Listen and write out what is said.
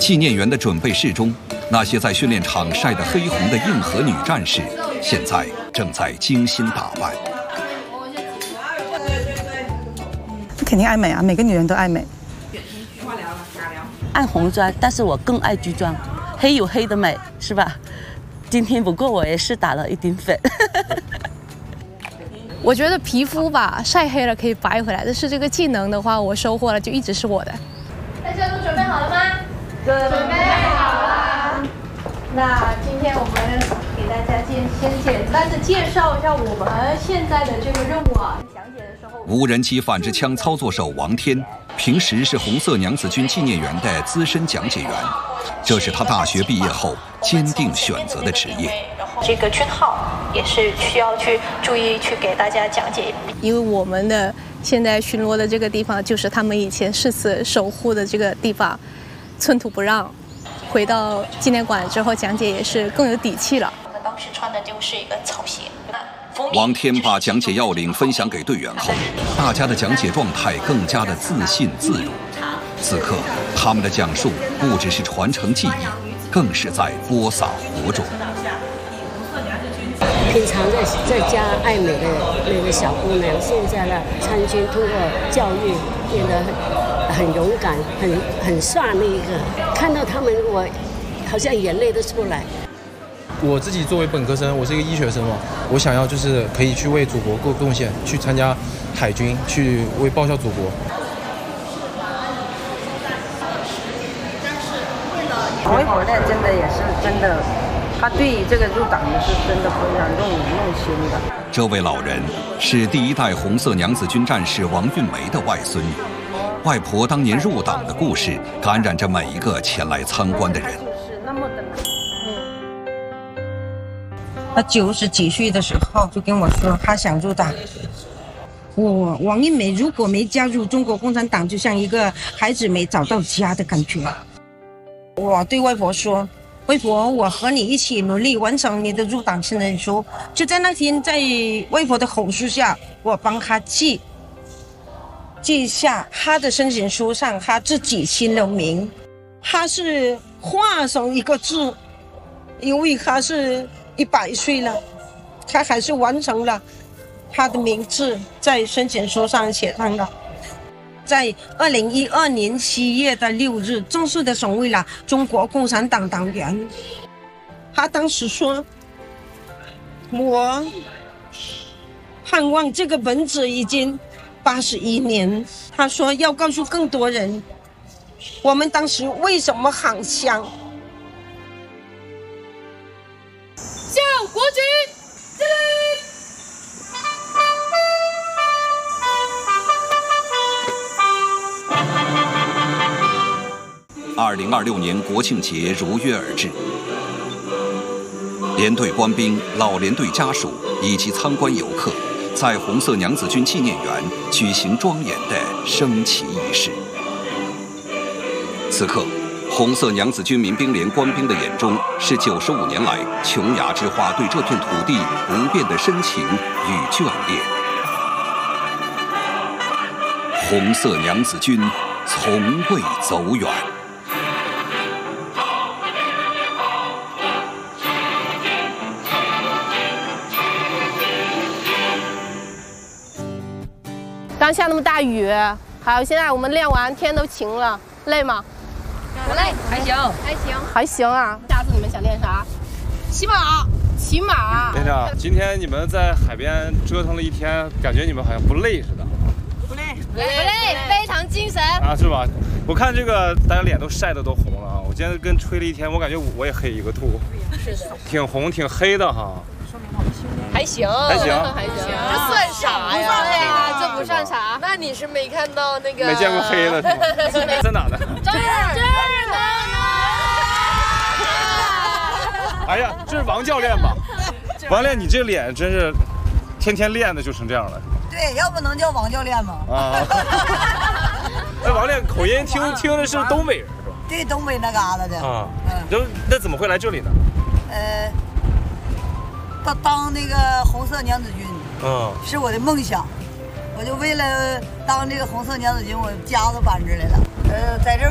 纪念园的准备室中，那些在训练场晒得黑红的硬核女战士，现在正在精心打扮。 肯定爱美啊，每个女人都爱美。 爱红妆，但是我更爱居妆，黑有黑的美，是吧？今天不过我也是打了一点粉。 我觉得皮肤吧，晒黑了可以白回来，但是这个技能的话，我收获了就一直是我的。大家都准备好了吗？准备好了。那今天我们给大家先简单的介绍一下我们现在的这个任务啊。讲解的时候， 无人机反制枪操作手王天，平时是红色娘子军纪念园的资深讲解员，这是他大学毕业后坚定选择的职业。 这个军号也是需要去注意去给大家讲解， 因为我们的现在巡逻的这个地方就是他们以前誓死守护的这个地方，寸土不让。回到纪念馆之后，讲解也是更有底气了。 我们当时穿的就是一个草鞋。 王天把讲解要领分享给队员后，大家的讲解状态更加的自信自如。此刻，他们的讲述不只是传承技艺，更是在播撒火种。 平常在家爱美的那个小姑娘，现在呢参军，通过教育变得很勇敢，很飒那一个。看到他们，我好像眼泪都出来。 我自己作为本科生，我是一个医学生嘛，我想要就是可以去为祖国做贡献，去参加海军，去为报效祖国。 微博呢，真的也是真的。他对这个入党是真的非常用心的。 这位老人是第一代红色娘子军战士王韵梅的外孙女，外婆当年入党的故事感染着每一个前来参观的人。 他90几岁的时候就跟我说，他想入党。王韵梅如果没加入中国共产党，就像一个孩子没找到家的感觉。我对外婆说，外婆，我和你一起努力完成你的入党申请书。就在那天，在外婆的吼诉下，我帮他记下他的申请书上他自己签了名。他是画上一个字，因为他是100岁了，他还是完成了他的名字在申请书上写上了。在2012年7月6日正式的成为了中国共产党党员。他当时说，我盼望这个文字已经81年。他说要告诉更多人，我们当时为什么喊响。 向国军敬礼。 2026年国庆节如约而至，连队官兵、老连队家属以及参观游客，在红色娘子军纪念园举行庄严的升旗仪式。此刻，红色娘子军民兵连官兵的眼中是95年来琼崖之花对这片土地不变的深情与眷恋。红色娘子军从未走远。 刚下那么大雨，还有现在我们练完天都晴了，累吗？ 不累，还行， 还行啊。下次你们想练啥？骑马。 连长，今天你们在海边折腾了一天，感觉你们好像不累似的。 不累，非常精神啊，是吧？我看这个大家脸都晒得都红了啊！我今天跟吹了一天，我感觉我也黑一个秃， 是挺红挺黑的哈。 还行， 这算啥呀？这不算啥。那你是没看到那个？ 没见过黑的是吗？在哪呢？ 这儿呢。 哎呀，这是王教练吧？王练，你这脸真是天天练的就成这样了。 对，要不能叫王教练吗？ 啊。那王练口音听的是东北人是吧？ 对，东北那嘎达的。 啊。那怎么会来这里呢？ 当那个红色娘子军，是我的梦想，我就为了当这个红色娘子军，我家都搬这来了，在这